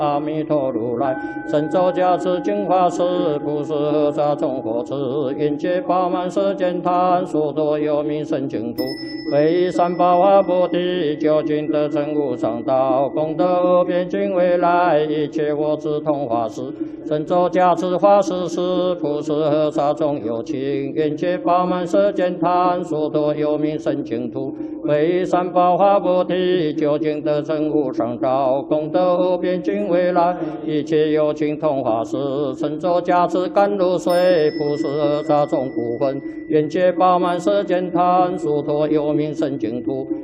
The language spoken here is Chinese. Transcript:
阿弥陀如来，神咒加持净法师，不是何沙众火持，愿界饱满世间贪，所多有名圣净土，唯三宝华菩提，究竟得成无上道，功德无边尽未来，一切我智同法师，神咒加持法师是，不是何沙众有情，愿界饱满世间贪，所多有名圣净土，唯三宝华菩提，究竟得成无上道，功德无边尽未来，一切有情同法师，神咒加持甘露水，普施何沙众不分，愿界饱满世间贪，所托有名圣净土。